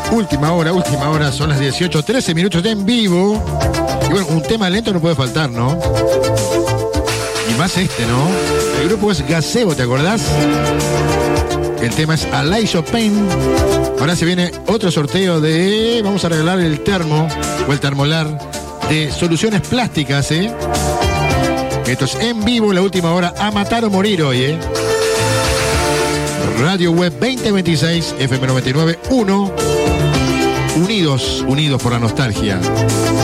Última hora, son las 18:13 minutos en vivo. Y bueno, un tema lento no puede faltar, ¿no? Y más este, ¿no? El grupo es Gazebo, ¿te acordás? El tema es Alice Pain. Ahora se viene otro sorteo de... Vamos a regalar el termo o el termolar de Soluciones Plásticas, ¿eh? Esto es en vivo, la última hora, a matar o morir hoy, ¿eh? Radio Web 2026, FM 99.1. Unidos por la nostalgia.